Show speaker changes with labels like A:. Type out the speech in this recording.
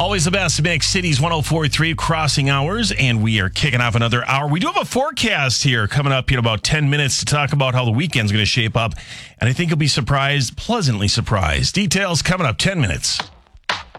A: Always the best mix. Cities 104.3 crossing hours, and we are kicking off another hour. We do have a forecast here coming up in about 10 minutes to talk about how the weekend's going to shape up, and I think you'll be surprised, pleasantly surprised. Details coming up 10 minutes.